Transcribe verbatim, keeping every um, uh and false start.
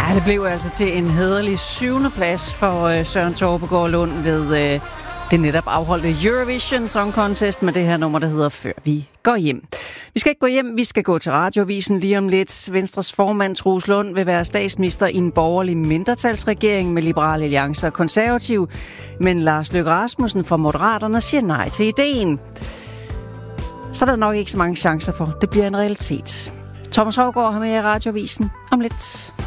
Ej, det blev altså til en hæderlig syvende plads for øh, Søren Torpegaard Lund ved øh, det netop afholdte Eurovision Song Contest med det her nummer, der hedder Før vi går hjem. Vi skal ikke gå hjem, vi skal gå til Radioavisen lige om lidt. Venstres formand Troels Lund vil være statsminister i en borgerlig mindretalsregering med Liberal Alliance og Konservativ, men Lars Løkke Rasmussen fra Moderaterne siger nej til ideen. Så er der nok ikke så mange chancer for, det bliver en realitet. Thomas Haugaard har med i Radioavisen om lidt.